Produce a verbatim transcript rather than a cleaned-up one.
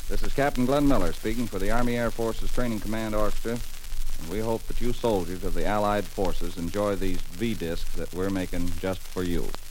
This is Captain Glenn Miller speaking for the Army Air Forces Training Command Orchestra, and we hope that you soldiers of the Allied forces enjoy these V-discs that we're making just for you.